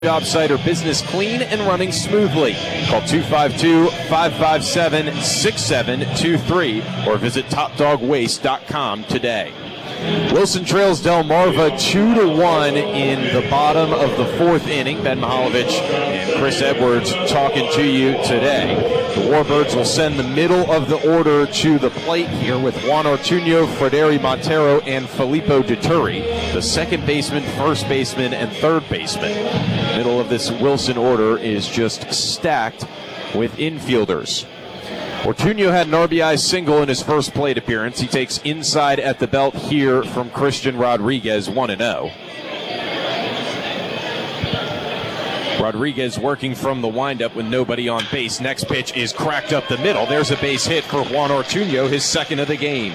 job site or business clean and running smoothly. Call 252-557-6723 or visit topdogwaste.com today. Wilson trails Delmarva 2-1 in the bottom of the fourth inning. Ben Mihaljevic and Chris Edwards talking to you today. The Warbirds will send the middle of the order to the plate here with Juan Ortuño, Frederi Montero, and Filippo Dituri, the second baseman, first baseman, and third baseman. Middle of this Wilson order is just stacked with infielders. Ortuño had an RBI single in his first plate appearance. He takes inside at the belt here from Christian Rodriguez, 1-0. Rodriguez working from the windup with nobody on base. Next pitch is cracked up the middle. There's a base hit for Juan Ortuño, his second of the game.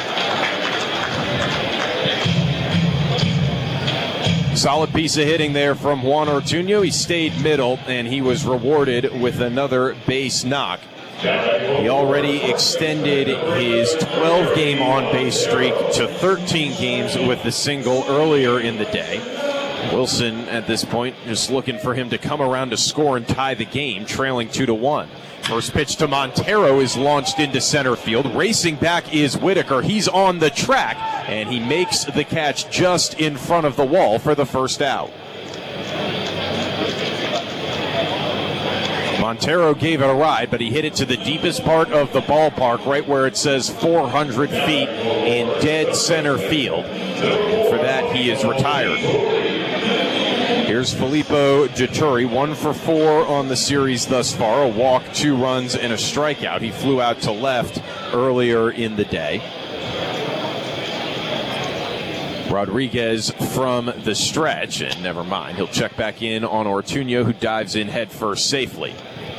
Solid piece of hitting there from Juan Ortuño. He stayed middle, and he was rewarded with another base knock. He already extended his 12-game on-base streak to 13 games with the single earlier in the day. Wilson, at this point, just looking for him to come around to score and tie the game, trailing 2-1. First pitch to Montero is launched into center field. Racing back is Whitaker. He's on the track, and he makes the catch just in front of the wall for the first out. Montero gave it a ride, but he hit it to the deepest part of the ballpark, right where it says 400 feet in dead center field. And for that, he is retired. Here's Filippo Dituri, 1 for 4 on the series thus far. A walk, 2 runs, and a strikeout. He flew out to left earlier in the day. Rodriguez from the stretch, and never mind, he'll check back in on Ortuño, who dives in headfirst safely.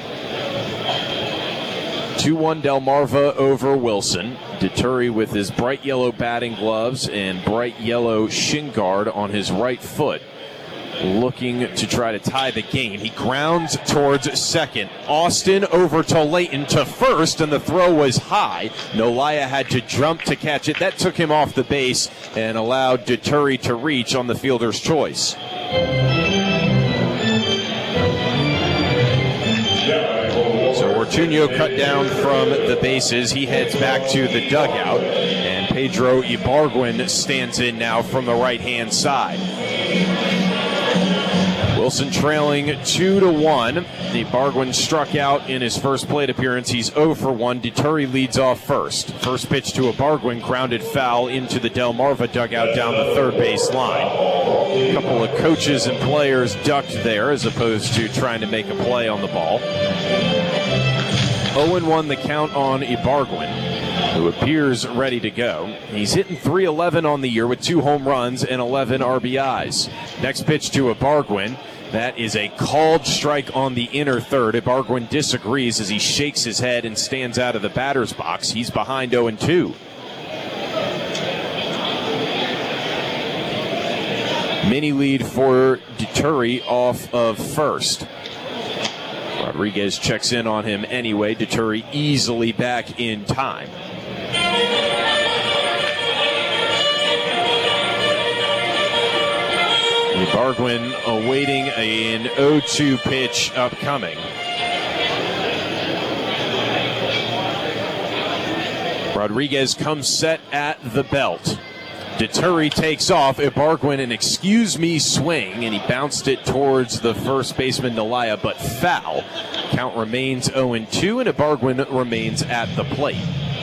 2-1 Delmarva over Wilson. Dituri with his bright yellow batting gloves and bright yellow shin guard on his right foot, looking to try to tie the game. He grounds towards second. Austin over to Layton to first, and the throw was high. Nolaya had to jump to catch it. That took him off the base and allowed Dituri to reach on the fielder's choice. So Ortuño cut down from the bases. He heads back to the dugout, and Pedro Ibargüen stands in now from the right-hand side. Wilson trailing 2-1. Ibargüen struck out in his first plate appearance. He's 0 for 1. Dituri leads off first. First pitch to Ibargüen, grounded foul into the Delmarva dugout down the third base line. A couple of coaches and players ducked there as opposed to trying to make a play on the ball. 0-1 the count on Ibargüen, who appears ready to go. He's hitting .311 on the year with 2 home runs and 11 RBIs. Next pitch to Ibargüen. That is a called strike on the inner third. Ibargüen disagrees as he shakes his head and stands out of the batter's box. He's behind 0-2. Mini lead for Dituri off of first. Rodriguez checks in on him anyway. Dituri easily back in time. Ibargüen awaiting an 0-2 pitch upcoming. Rodriguez comes set at the belt. Dituri takes off. Ibargüen an excuse-me swing, and he bounced it towards the first baseman Nolaya, but foul. Count remains 0-2, and Ibargüen remains at the plate.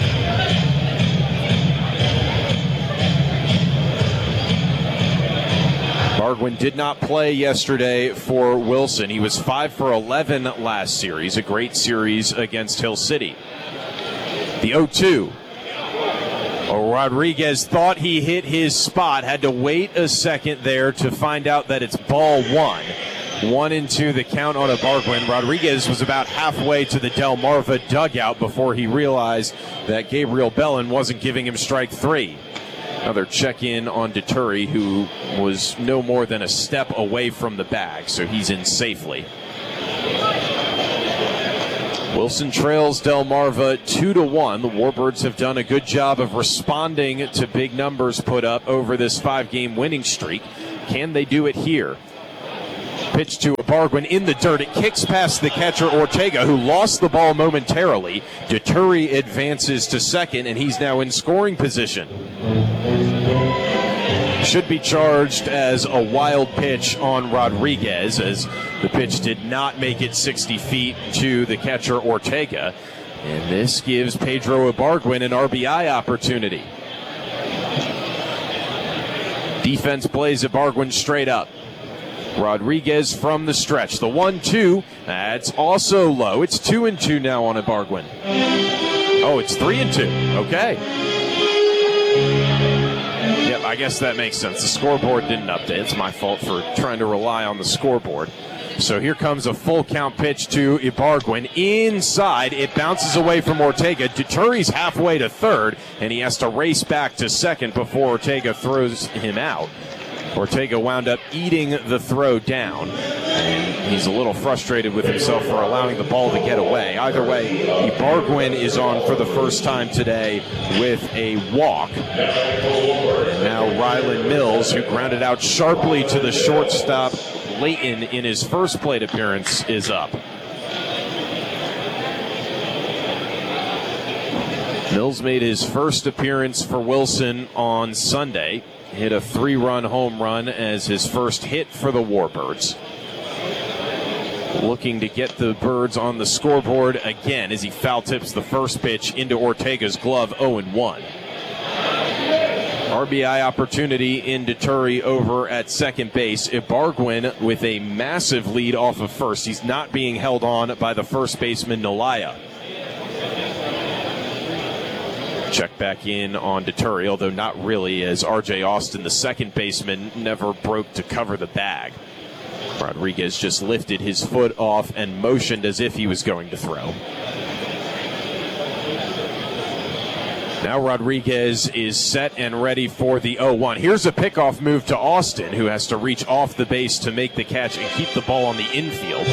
Ibargüen did not play yesterday for Wilson. He was 5 for 11 last series, a great series against Hill City. The 0-2. Rodriguez thought he hit his spot, had to wait a second there to find out that it's ball 1. 1-2 the count on Ibargüen. Rodriguez was about halfway to the Delmarva dugout before he realized that Gabriel Bellin wasn't giving him strike 3. Another check-in on Dituri, who was no more than a step away from the bag, so he's in safely. Wilson trails Delmarva 2-1. The Warbirds have done a good job of responding to big numbers put up over this 5-game winning streak. Can they do it here? Pitch to Ibargüen in the dirt. It kicks past the catcher Ortega, who lost the ball momentarily. Deturi advances to second, and he's now in scoring position. Should be charged as a wild pitch on Rodriguez, as the pitch did not make it 60 feet to the catcher Ortega. And this gives Pedro Ibargüen an RBI opportunity. Defense plays Ibargüen straight up. Rodriguez from the stretch. The 1-2, that's also low. It's 2-2 now on Ibargüen. Oh, it's 3-2. Okay. Yep, I guess that makes sense. The scoreboard didn't update. It's my fault for trying to rely on the scoreboard. So here comes a full count pitch to Ibargüen. Inside, it bounces away from Ortega. Deturi's halfway to third, and he has to race back to second before Ortega throws him out. Ortega wound up eating the throw down, and he's a little frustrated with himself for allowing the ball to get away. Either way, Ibargüen is on for the first time today with a walk. And now Rylan Mills, who grounded out sharply to the shortstop Layton in his first plate appearance, is up. Mills made his first appearance for Wilson on Sunday. Hit a 3-run home run as his first hit for the Warbirds. Looking to get the Birds on the scoreboard again as he foul tips the first pitch into Ortega's glove, 0-1. RBI opportunity in Deturi over at second base. Ibargüen with a massive lead off of first. He's not being held on by the first baseman Nolaya. Check back in on Deturi, although not really, as R.J. Austin, the second baseman, never broke to cover the bag. Rodriguez just lifted his foot off and motioned as if he was going to throw. Now Rodriguez is set and ready for the 0-1. Here's a pickoff move to Austin, who has to reach off the base to make the catch and keep the ball on the infield.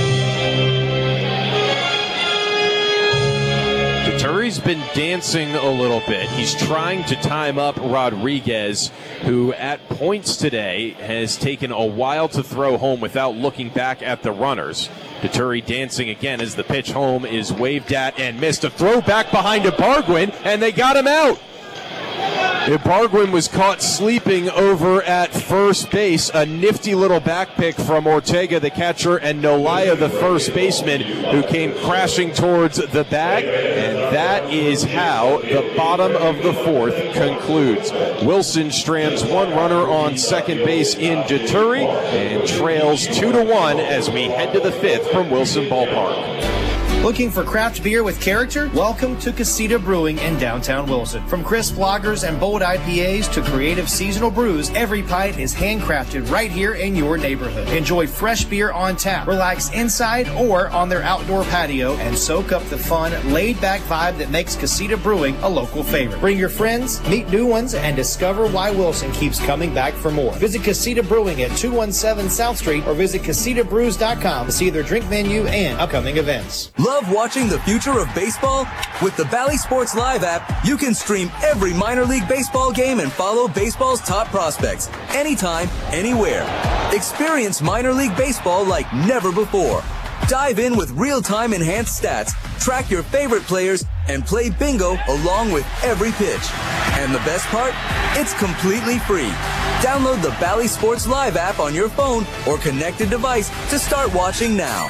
Deturi's been dancing a little bit. He's trying to time up Rodriguez, who at points today has taken a while to throw home without looking back at the runners. Deturi dancing again as the pitch home is waved at and missed. A throw back behind Ibargüen, and they got him out. Ibargüen was caught sleeping over at first base. A nifty little back pick from Ortega, the catcher, and Nolaya, the first baseman, who came crashing towards the bag. And that is how the bottom of the fourth concludes. Wilson strands one runner on second base in Deturi and trails 2-1 as we head to the fifth from Wilson Ballpark. Looking for craft beer with character? Welcome to Casita Brewing in downtown Wilson. From crisp lagers and bold IPAs to creative seasonal brews, every pint is handcrafted right here in your neighborhood. Enjoy fresh beer on tap, relax inside or on their outdoor patio, and soak up the fun, laid-back vibe that makes Casita Brewing a local favorite. Bring your friends, meet new ones, and discover why Wilson keeps coming back for more. Visit Casita Brewing at 217 South Street or visit CasitaBrews.com to see their drink menu and upcoming events. Love watching the future of baseball? With the Bally Sports Live app, you can stream every minor league baseball game and follow baseball's top prospects anytime, anywhere. Experience minor league baseball like never before. Dive in with real-time enhanced stats, track your favorite players, and play bingo along with every pitch. And the best part? It's completely free. Download the Bally Sports Live app on your phone or connected device to start watching now.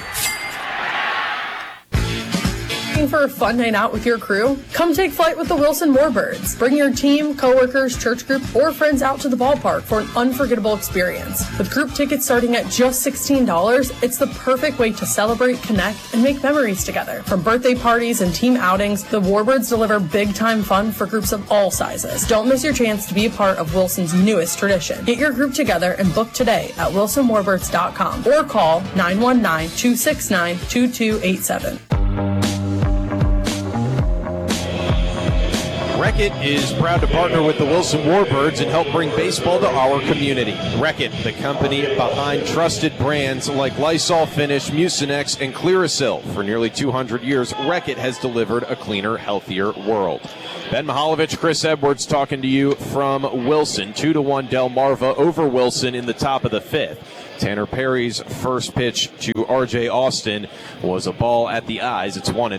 Looking for a fun night out with your crew? Come take flight with the Wilson Warbirds. Bring your team, coworkers, church group, or friends out to the ballpark for an unforgettable experience. With group tickets starting at just $16, it's the perfect way to celebrate, connect, and make memories together. From birthday parties and team outings, the Warbirds deliver big-time fun for groups of all sizes. Don't miss your chance to be a part of Wilson's newest tradition. Get your group together and book today at wilsonwarbirds.com or call 919-269-2287. Reckitt is proud to partner with the Wilson Warbirds and help bring baseball to our community. Reckitt, the company behind trusted brands like Lysol Finish, Mucinex, and Clearasil. For nearly 200 years, Reckitt has delivered a cleaner, healthier world. Ben Mihaljevic, Chris Edwards talking to you from Wilson. 2-1 Delmarva over Wilson in the top of the fifth. Tanner Perry's first pitch to R.J. Austin was a ball at the eyes. It's 1-0.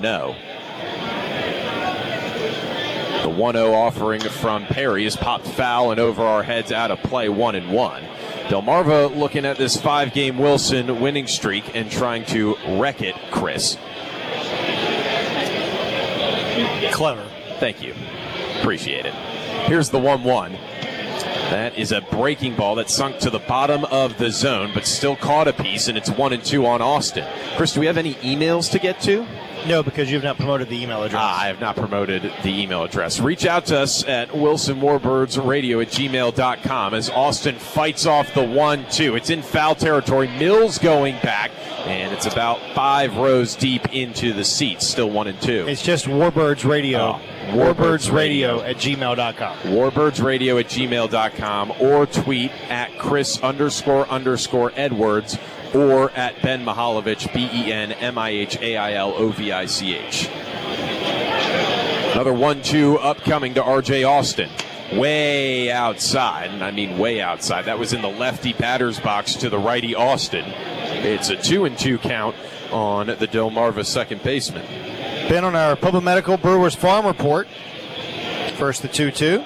The 1-0 offering from Perry is popped foul and over our heads, out of play, 1-1. Delmarva looking at this 5-game Wilson winning streak and trying to wreck it, Chris. Clever. Thank you. Appreciate it. Here's the 1-1. That is a breaking ball that sunk to the bottom of the zone, but still caught a piece, and it's 1-2 on Austin. Chris, do we have any emails to get to? No, because you have not promoted the email address. I have not promoted the email address. Reach out to us at wilsonwarbirdsradio@gmail.com as Austin fights off the 1-2. It's in foul territory. Mills going back, and it's about 5 rows deep into the seats. Still 1-2. It's just Warbirds Radio. Warbirdsradio@gmail.com. Warbirdsradio@gmail.com, or tweet at Chris__Edwards or at Ben Mihaljevic, BenMihailovich. Another 1-2 upcoming to R.J. Austin. Way outside, and I mean way outside. That was in the lefty batter's box to the righty Austin. It's a 2-2 count on the Delmarva second baseman. Been on our Public Medical Brewers Farm Report. First the 2-2.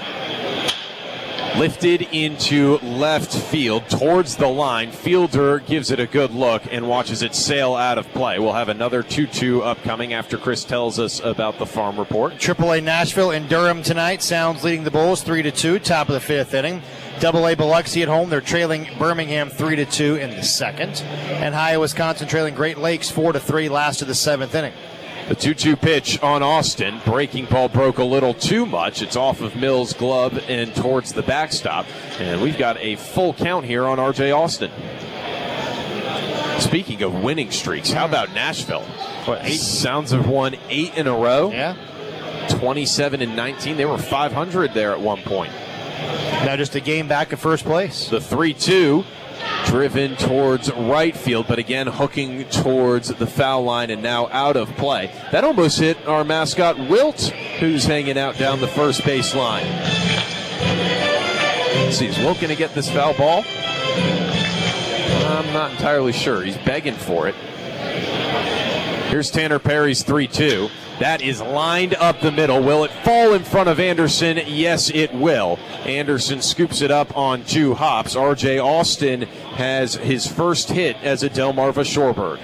Lifted into left field towards the line. Fielder gives it a good look and watches it sail out of play. We'll have another 2-2 upcoming after Chris tells us about the farm report. AAA Nashville and Durham tonight. Sounds leading the Bulls 3-2, top of the 5th inning. AA Biloxi at home. They're trailing Birmingham 3-2 in the second. And High Wisconsin trailing Great Lakes 4-3, last of the 7th inning. The 2-2 pitch on Austin. Breaking ball broke a little too much. It's off of Mills' glove and towards the backstop. And we've got a full count here on R.J. Austin. Speaking of winning streaks, how about Nashville? What, 8? Sounds have won 8 in a row. Yeah. 27-19. They were 500 there at one point. Now just a game back at first place. The 3-2. Driven towards right field, but again hooking towards the foul line and now out of play. That almost hit our mascot Wilt, who's hanging out down the first base line. Let's see, is Wilt going to get this foul ball? I'm not entirely sure. He's begging for it. Here's Tanner Perry's 3-2. That is lined up the middle. Will it fall in front of Anderson? Yes, it will. Anderson scoops it up on 2 hops. R.J. Austin has his first hit as a Delmarva Shorebird.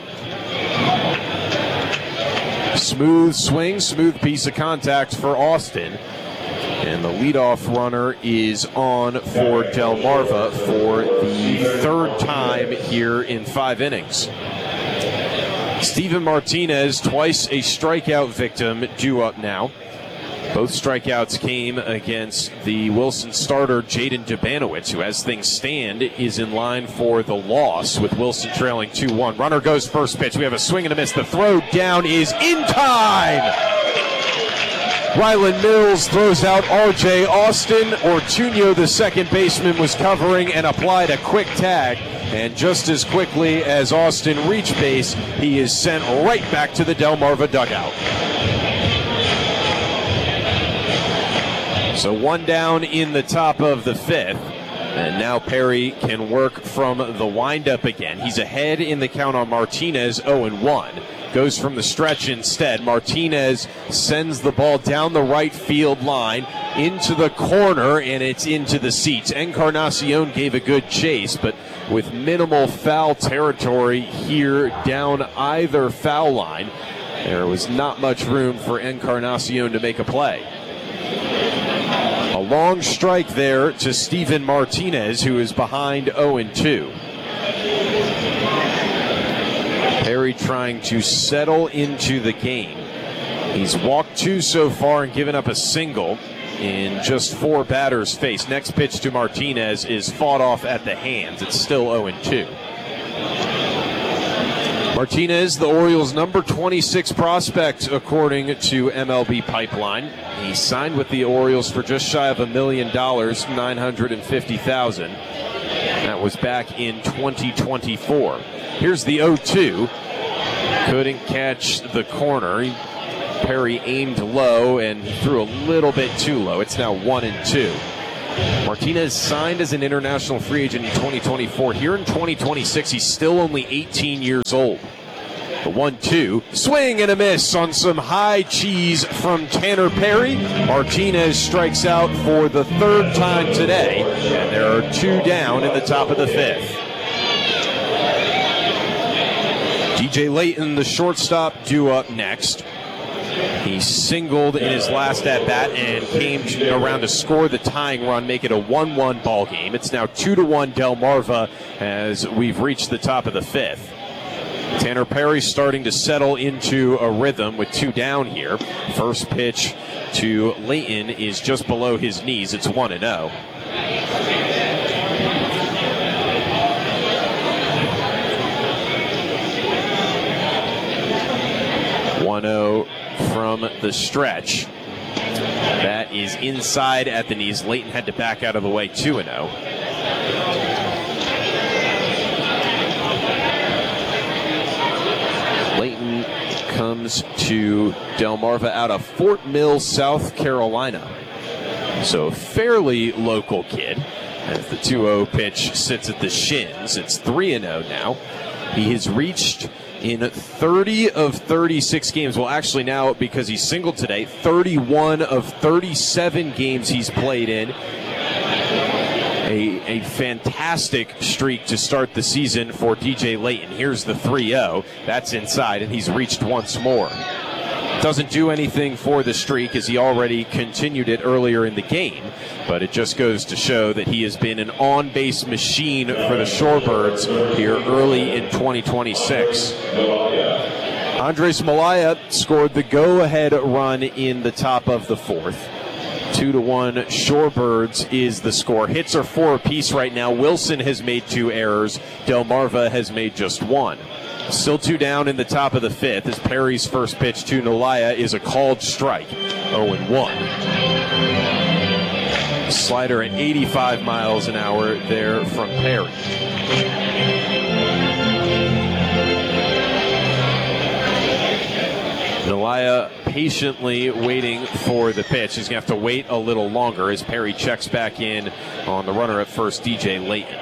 Smooth swing, smooth piece of contact for Austin. And the leadoff runner is on for Delmarva for the 3rd time here in 5 innings. Steven Martinez, twice a strikeout victim, due up now. Both strikeouts came against the Wilson starter, Jaden Dubanowitz, who, as things stand, is in line for the loss with Wilson trailing 2-1. Runner goes first pitch. We have a swing and a miss. The throw down is in time. Ryland Mills throws out R.J. Austin. Ortuño, the second baseman, was covering and applied a quick tag. And just as quickly as Austin reached base, he is sent right back to the Delmarva dugout. So 1 down in the top of the 5th. And now Perry can work from the windup again. He's ahead in the count on Martinez, 0-1. Goes from the stretch instead. Martinez sends the ball down the right field line into the corner, and it's into the seats. Encarnacion gave a good chase, but with minimal foul territory here down either foul line, there was not much room for Encarnacion to make a play. A long strike there to Steven Martinez, who is behind 0-2. Perry trying to settle into the game. He's walked 2 so far and given up a single in just 4 batters faced. Next pitch to Martinez is fought off at the hands. It's still 0-2. Martinez, the Orioles' number 26 prospect, according to MLB Pipeline. He signed with the Orioles for just shy of $1 million, $950,000. That was back in 2024. Here's the 0-2. Couldn't catch the corner. Perry aimed low and threw a little bit too low. It's now 1-2. Martinez signed as an international free agent in 2024. Here in 2026, he's still only 18 years old. The 1-2, swing and a miss on some high cheese from Tanner Perry. Martinez strikes out for the third time today, and there are 2 down in the top of the 5th. DJ Layton, the shortstop, due up next. He singled in his last at-bat and came around to score the tying run, make it a 1-1 ball game. It's now 2-1 Delmarva as we've reached the top of the 5th. Tanner Perry starting to settle into a rhythm with 2 down here. First pitch to Layton is just below his knees. It's 1-0. From the stretch. That is inside at the knees. Layton had to back out of the way. 2-0. Layton comes to Delmarva out of Fort Mill, South Carolina. So a fairly local kid. As the 2-0 pitch sits at the shins, it's 3-0 now. He has reached in 30 of 36 games. Well, actually now, because he singled today, 31 of 37 games he's played in. A fantastic streak to start the season for DJ Layton. Here's the 3-0. That's inside, and he's reached once more. Doesn't do anything for the streak as he already continued it earlier in the game, but it just goes to show that he has been an on-base machine for the Shorebirds here early in 2026. Andres Malaya scored the go-ahead run in the top of the 4th. 2-1 Shorebirds is the score. Hits are 4 apiece right now. Wilson has made 2 errors. Delmarva has made just 1. Still 2 down in the top of the 5th as Perry's first pitch to Nolaya is a called strike. 0-1. Slider at 85 miles an hour there from Perry. Nolaya patiently waiting for the pitch. He's going to have to wait a little longer as Perry checks back in on the runner at first, DJ Layton.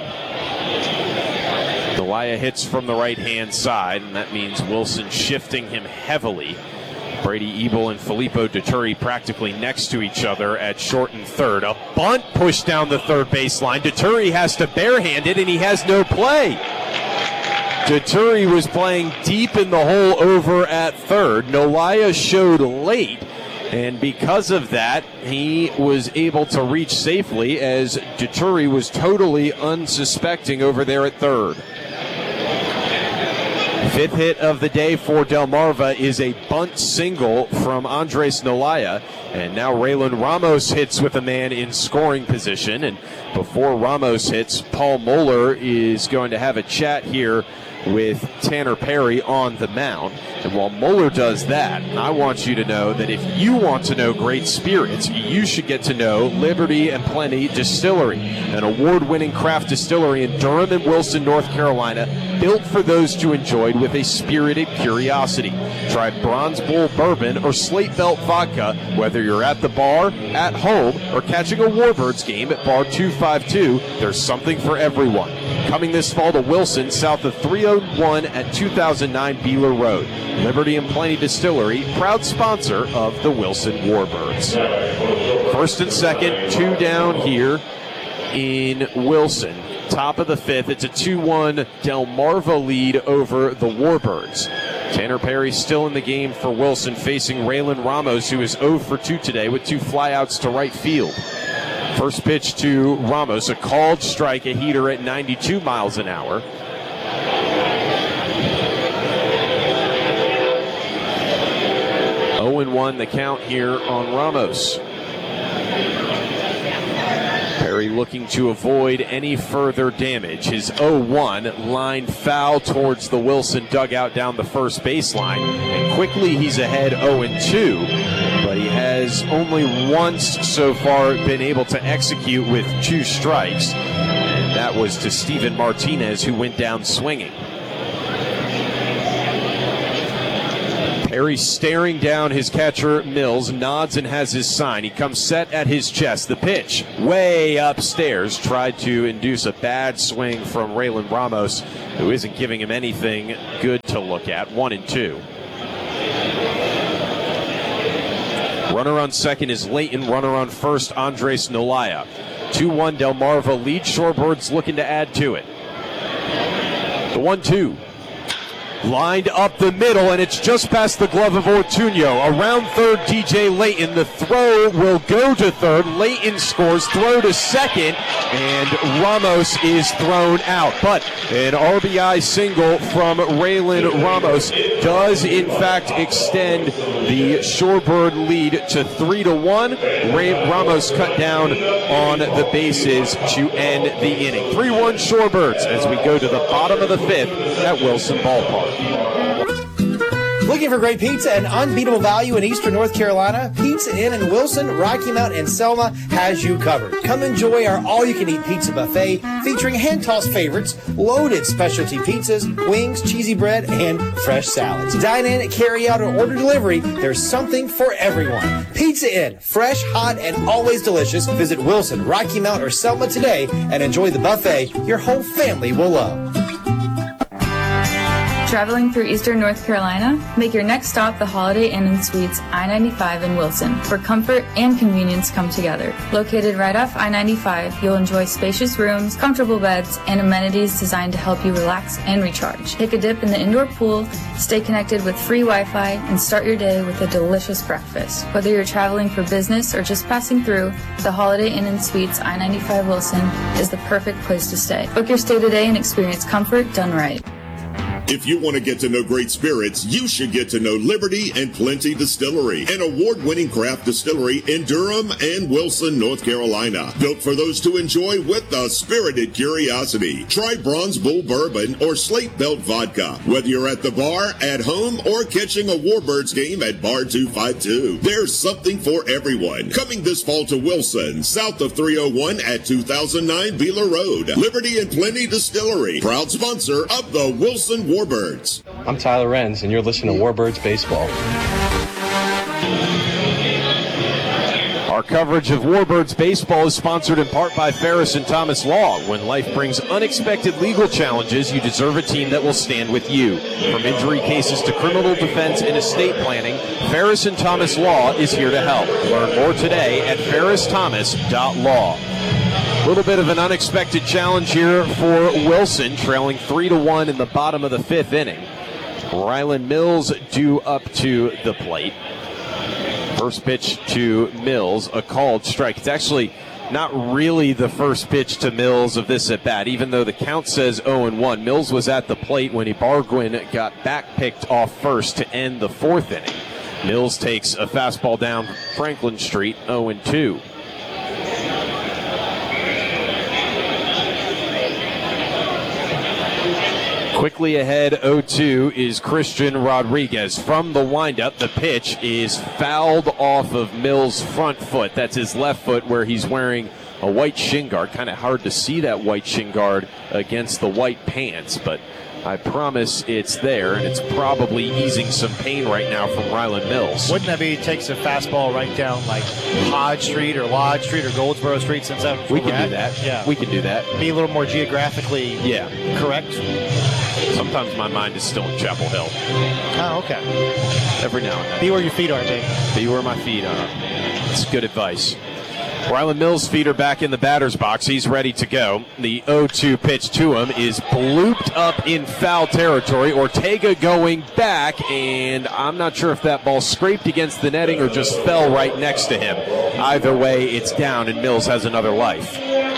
Nolaya hits from the right-hand side, and that means Wilson shifting him heavily. Brady Ebel and Filippo Deturi practically next to each other at short and third. A bunt pushed down the third baseline. Deturi has to barehand it, and he has no play. Deturi was playing deep in the hole over at third. Nolaya showed late, and because of that, he was able to reach safely as Deturi was totally unsuspecting over there at third. 5th hit of the day for Delmarva is a bunt single from Andres Nolaya. And now Raylan Ramos hits with a man in scoring position. And before Ramos hits, Paul Moeller is going to have a chat here with Tanner Perry on the mound. And while Moeller does that, I want you to know that if you want to know great spirits, you should get to know Liberty and Plenty Distillery, an award-winning craft distillery in Durham and Wilson, North Carolina, built for those to enjoy with a spirited curiosity. Try Bronze Bull Bourbon or Slate Belt Vodka, whether you're at the bar, at home, or catching a Warbirds game at Bar 252, there's something for everyone. Coming this fall to Wilson, south of 301 at 2009 Beeler Road. Liberty and Plenty Distillery, proud sponsor of the Wilson Warbirds. First and second, 2 down here in Wilson. Top of the 5th, it's a 2-1 Delmarva lead over the Warbirds. Tanner Perry still in the game for Wilson, facing Raylan Ramos, who is 0 for 2 today with 2 flyouts to right field. First pitch to Ramos, a called strike, a heater at 92 miles an hour. (0-1) the count here on Ramos. Perry looking to avoid any further damage. His 0-1 line foul towards the Wilson dugout down the first baseline, and quickly he's ahead 0-2. But he has only once so far been able to execute with 2 strikes, and that was to Steven Martinez, who went down swinging. Carey staring down his catcher, Mills, nods and has his sign. He comes set at his chest. The pitch, way upstairs, tried to induce a bad swing from Raylan Ramos, who isn't giving him anything good to look at. 1-2. Runner on second is Layton. Runner on first, Andres Nolaya. 2-1, Delmarva leads. Shorebirds looking to add to it. The 1-2. Lined up the middle, and it's just past the glove of Ortuño. Around third, TJ Layton. The throw will go to third. Layton scores. Throw to second, and Ramos is thrown out. But an RBI single from Raylan Ramos does, in fact, extend the Shorebird lead to 3-1. Ramos cut down on the bases to end the inning. 3-1 Shorebirds as we go to the bottom of the fifth at Wilson Ballpark. Looking for great pizza and unbeatable value in Eastern North Carolina? Pizza Inn in Wilson, Rocky Mount, and Selma has you covered. Come enjoy our all-you-can-eat pizza buffet featuring hand-tossed favorites, loaded specialty pizzas, wings, cheesy bread, and fresh salads. Dine in, carry out, or order delivery. There's something for everyone. Pizza Inn, fresh, hot, and always delicious. Visit Wilson, Rocky Mount, or Selma today and enjoy the buffet your whole family will love. Traveling through Eastern North Carolina? Make your next stop the Holiday Inn & Suites I-95 in Wilson, where comfort and convenience come together. Located right off I-95, you'll enjoy spacious rooms, comfortable beds, and amenities designed to help you relax and recharge. Take a dip in the indoor pool, stay connected with free Wi-Fi, and start your day with a delicious breakfast. Whether you're traveling for business or just passing through, the Holiday Inn & Suites I-95 Wilson is the perfect place to stay. Book your stay today and experience comfort done right. If you want to get to know great spirits, you should get to know Liberty and Plenty Distillery, an award-winning craft distillery in Durham and Wilson, North Carolina. Built for those to enjoy with a spirited curiosity. Try Bronze Bull Bourbon or Slate Belt Vodka. Whether you're at the bar, at home, or catching a Warbirds game at Bar 252, there's something for everyone. Coming this fall to Wilson, south of 301 at 2009 Beeler Road. Liberty and Plenty Distillery, proud sponsor of the Wilson Warbirds. I'm Tyler Renz, and you're listening to Warbirds Baseball. Our coverage of Warbirds Baseball is sponsored in part by Ferris and Thomas Law. When life brings unexpected legal challenges, you deserve a team that will stand with you. From injury cases to criminal defense and estate planning, Ferris and Thomas Law is here to help. Learn more today at ferristhomas.law. A little bit of an unexpected challenge here for Wilson, trailing 3-1 in the bottom of the fifth inning. Rylan Mills due up to the plate. First pitch to Mills, a called strike. It's actually not really the first pitch to Mills of this at-bat, even though the count says 0-1. Mills was at the plate when Ibargüen got back-picked off first to end the fourth inning. Mills takes a fastball down Franklin Street, 0-2. Quickly ahead, 0-2 is Christian Rodriguez. From the windup, the pitch is fouled off of Mills' front foot. That's his left foot where he's wearing a white shin guard. Kind of hard to see that white shin guard against the white pants, but I promise it's there, and it's probably easing some pain right now from Rylan Mills. Wouldn't that be he takes a fastball right down like Hodge Street or Lodge Street or Goldsboro Street since that we can do that. Yeah. We can do that. Be a little more geographically correct. Sometimes my mind is still in Chapel Hill. Oh, okay. Every now and then. Be where your feet are, Dave. Be where my feet are. It's good advice. Rylan Mills' feet are back in the batter's box. He's ready to go. The 0-2 pitch to him is blooped up in foul territory. Ortega going back, and I'm not sure if that ball scraped against the netting or just fell right next to him. Either way, it's down, and Mills has another life.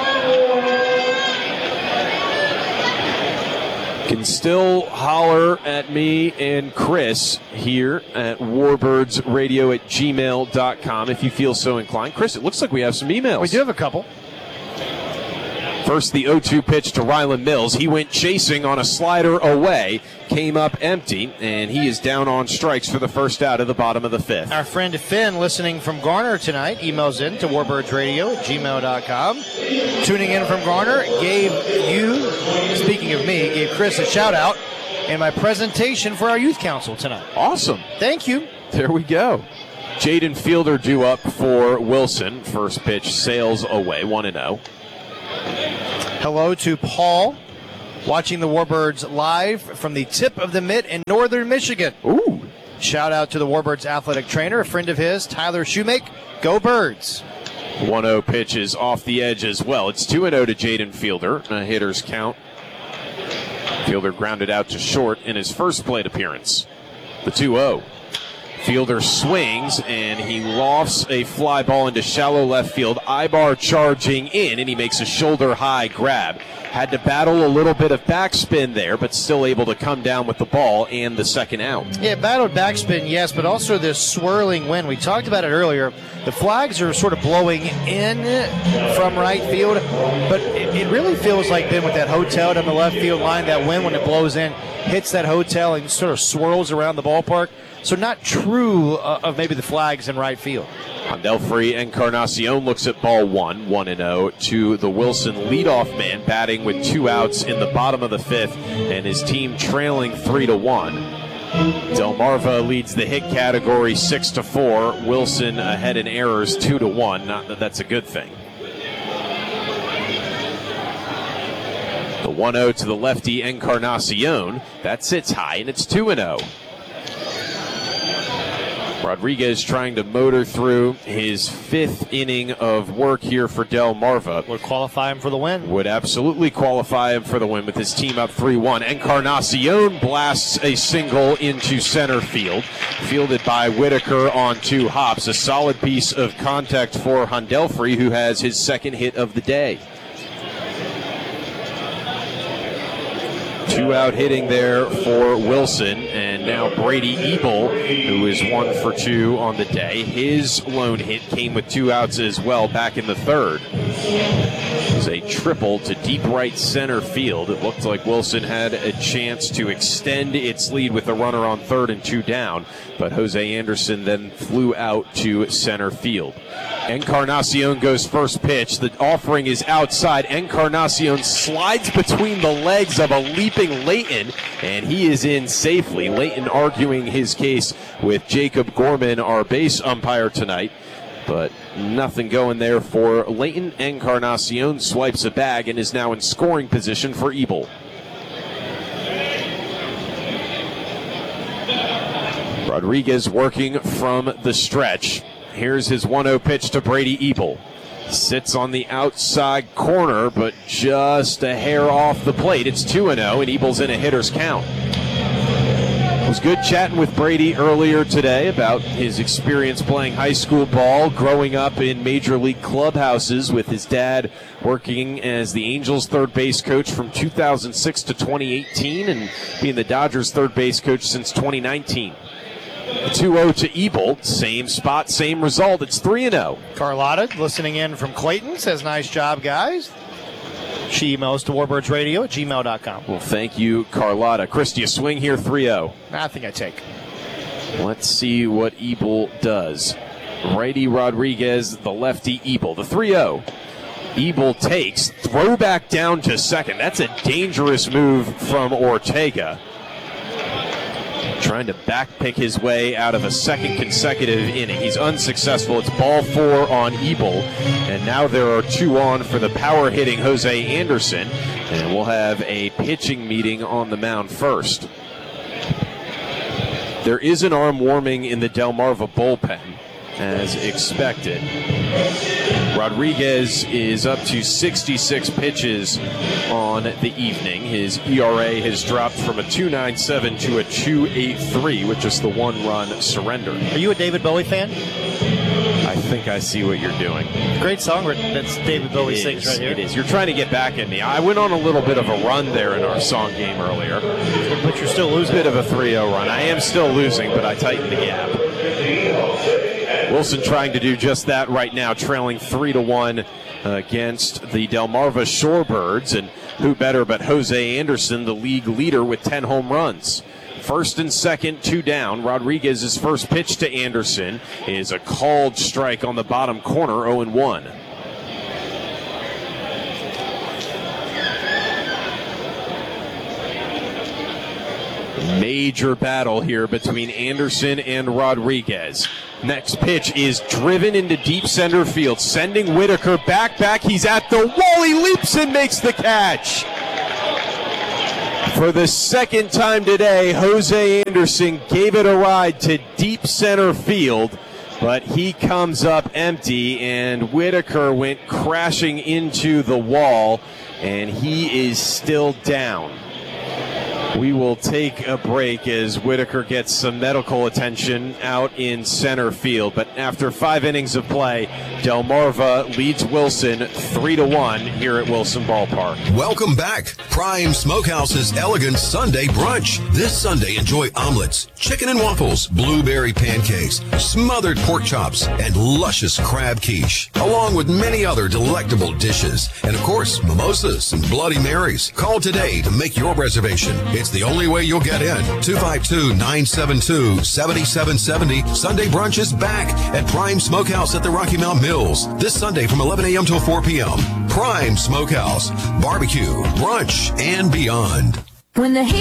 Can still holler at me and Chris here at warbirdsradio@gmail.com if you feel so inclined. Chris, it looks like we have some emails. We do have a couple. First, the 0-2 pitch to Rylan Mills. He went chasing on a slider away, came up empty, and he is down on strikes for the first out of the bottom of the fifth. Our friend Finn, listening from Garner tonight, emails in to warbirdsradio@gmail.com. Tuning in from Garner, gave you, speaking of me, gave Chris a shout-out in my presentation for our youth council tonight. Awesome. Thank you. There we go. Jaden Fielder due up for Wilson. First pitch sails away, 1-0. Hello to Paul, watching the Warbirds live from the tip of the mitt in northern Michigan. Ooh. Shout out to the Warbirds athletic trainer, a friend of his, Tyler Shoemake. Go Birds. 1-0 pitch is off the edge as well. It's 2-0 to Jaden Fielder. A hitter's count. Fielder grounded out to short in his first plate appearance. The 2-0. Fielder swings, and he lofts a fly ball into shallow left field. Ibar charging in, and he makes a shoulder-high grab. Had to battle a little bit of backspin there, but still able to come down with the ball and the second out. Yeah, battled backspin, yes, but also this swirling wind. We talked about it earlier. The flags are sort of blowing in from right field, but it really feels like then with that hotel down the left field line, that wind when it blows in hits that hotel and sort of swirls around the ballpark. So not true of maybe the flags in right field. Handelfrey Encarnacion looks at ball 1-0 to the Wilson leadoff man, batting with 2 outs in the bottom of the 5th, and his team trailing 3-1. Delmarva leads the hit category 6-4. Wilson ahead in errors 2-1. Not that that's a good thing. The 1-0 to the lefty Encarnacion. That sits high, and it's 2-0. Rodriguez trying to motor through his 5th inning of work here for Delmarva. Would qualify him for the win. Would absolutely qualify him for the win with his team up 3-1. Encarnacion blasts a single into center field, fielded by Whitaker on 2 hops. A solid piece of contact for Handelfrey, who has his 2nd hit of the day. 2-out hitting there for Wilson, and now Brady Ebel, who is 1 for 2 on the day. His lone hit came with 2 outs as well back in the 3rd. It was a triple to deep right center field. It looked like Wilson had a chance to extend its lead with a runner on 3rd and 2 down, but Jose Anderson then flew out to center field. Encarnacion goes first pitch. The offering is outside. Encarnacion slides between the legs of a leaping Leighton, and he is in safely. Leighton arguing his case with Jacob Gorman, our base umpire tonight, but nothing going there for Leighton. Encarnacion swipes a bag and is now in scoring position for Ebel. Rodriguez working from the stretch. Here's his 1-0 pitch to Brady Ebel. Sits on the outside corner, but just a hair off the plate. It's 2-0, and Ebel's in a hitter's count. It was good chatting with Brady earlier today about his experience playing high school ball, growing up in major league clubhouses with his dad working as the Angels third base coach from 2006 to 2018 and being the Dodgers third base coach since 2019. 2-0 to Ebel, same spot, same result. It's 3-0. Carlotta listening in from Clayton says, nice job, guys. She emails to warbirdsladio@gmail.com. Well, thank you, Carlotta. Christy, a swing here, 3-0. I think I take. Let's see what Ebel does. Righty Rodriguez, the lefty Ebel. The 3-0. Ebel takes, throw back down to second. That's a dangerous move from Ortega. Trying to backpick his way out of a 2nd consecutive inning. He's unsuccessful. It's ball 4 on Ebel. And now there are 2 on for the power-hitting Jose Anderson. And we'll have a pitching meeting on the mound first. There is an arm warming in the Delmarva bullpen, as expected. Rodriguez is up to 66 pitches on the evening. His ERA has dropped from a 2.97 to a 2.83, with just the 1-run surrender. Are you a David Bowie fan? I think I see what you're doing. Great song that's David Bowie sings right here. It is. You're trying to get back at me. I went on a little bit of a run there in our song game earlier. But you're still losing. A bit of a 3-0 run. I am still losing, but I tightened the gap. Wilson trying to do just that right now, trailing 3-1 against the Delmarva Shorebirds. And who better but Jose Anderson, the league leader with 10 home runs. First and second, 2 down. Rodriguez's first pitch to Anderson is a called strike on the bottom corner, 0-1. Major battle here between Anderson and Rodriguez. Next pitch is driven into deep center field, sending Whitaker back. He's at the wall. He leaps and makes the catch. For the second time today, Jose Anderson gave it a ride to deep center field, but he comes up empty, and Whitaker went crashing into the wall, and he is still down. We will take a break as Whitaker gets some medical attention out in center field. But after 5 innings of play, Delmarva leads Wilson 3-1 here at Wilson Ballpark. Welcome back. Prime Smokehouse's Elegant Sunday Brunch. This Sunday, enjoy omelets, chicken and waffles, blueberry pancakes, smothered pork chops, and luscious crab quiche, along with many other delectable dishes. And, of course, mimosas and Bloody Marys. Call today to make your reservation. It's the only way you'll get in. 252-972-7770. Sunday brunch is back at Prime Smokehouse at the Rocky Mount Mills. This Sunday from 11 a.m. till 4 p.m. Prime Smokehouse. Barbecue, brunch, and beyond. When the heat